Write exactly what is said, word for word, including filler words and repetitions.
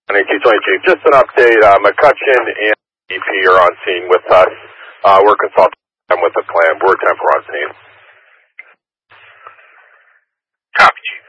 eighteen twenty Chief, just an update. Uh, McCutcheon and E P are on scene with us. Uh, we're consulting with the plan. We're ten four on scene. Copy, Chief.